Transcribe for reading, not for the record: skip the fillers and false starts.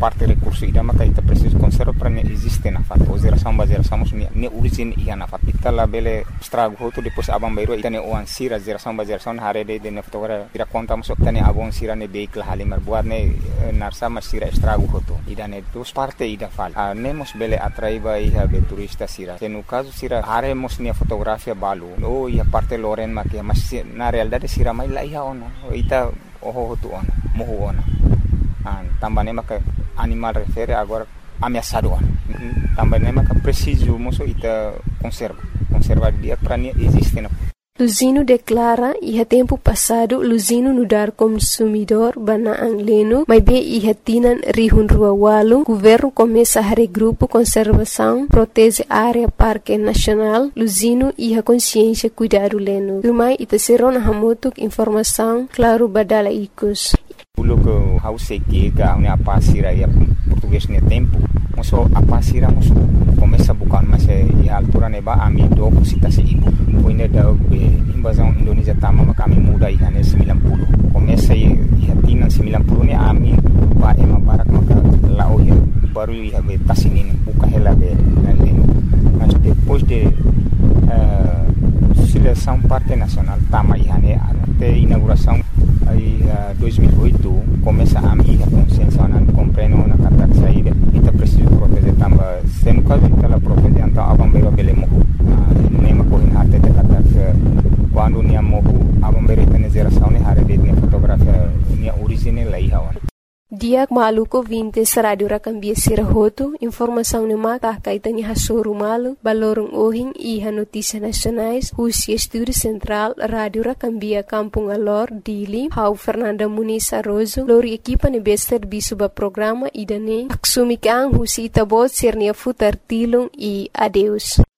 parte recurso ida maka ita preciso conserva para existe na fato o geração ne origem ia na fato ita la bele estrago hoto depois abang bairo ita ne oan sira geração hare de ne fotogra ira conta masuk tane abon sira ne veículo halimar buat ne narsa mas sira estrago hoto ida ne dos parte ida fal nemos bele atraiba ia be turista sira se no caso sira haremos ne fotografia balu o ia parte loren makia mas na realidade sira mai la ia ona ita hoto ona mohu ona tambah nem maka animal refere agora ameaçado ona tambah nem maka preciso moço ita conserva dia para nem existe na Luzino declara iha tempo passado Luzino nudar consumidor bana angleno, mas be iha tinan rihun rua walu, governo começa a regrupo conservação, protege área parque nacional, Luzino iha consciência cuidado leno. Rumai ita serona hamotuk informação, claro badala ikus. Pulo que how se que a pasira ia português ne tempo, moço a pasira moço começa bukan mas e altura neba ami do cita se ibu poine da invasão Indonesia tama maka kami muda ihane 90 começa e hatina 90 ne ami ba ema barak maka lao ya baru ia be tasinin buka hela be mas depois de seleção parte nacional tama ihane até inauguração aí 2008 começa a minha consciência não compreendo na kata saída ita preciso proteger tambah sendo caso ita la proteger então abang bero bele mohu nema ko in harte de kata quando nia mohu abang bero ita ne geração ne hare de ne fotografia nia original lai hawan Dia maluco 20 Radio Rakambia Sirahoto, informação ne maka kaitani hasuru malu, balorong ohing iha notícia nacionais, Rusia Estúdio Central, Radio Rakambia Kampung Alor, Dili, Hau Fernanda Muniz Arrozo, lori equipa ne bester bisuba programa idane, aksumikang husita bot sirnia futar tilung e adeus.